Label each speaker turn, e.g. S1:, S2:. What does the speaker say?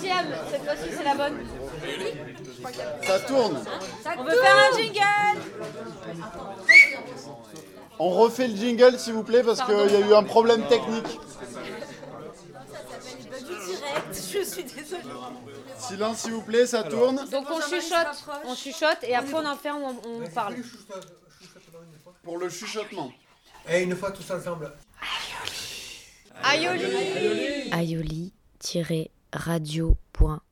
S1: deuxième, cette fois-ci c'est la bonne.
S2: Ça tourne.
S1: On veut faire un jingle.
S2: On refait le jingle s'il vous plaît parce qu'il y a eu un problème technique.
S1: Je suis désolée.
S2: Silence s'il vous plaît, ça tourne.
S1: Donc on chuchote et après on enferme, on parle.
S2: Pour le chuchotement.
S3: Et une fois tous ensemble.
S1: Aioli.
S4: aioli-radio.com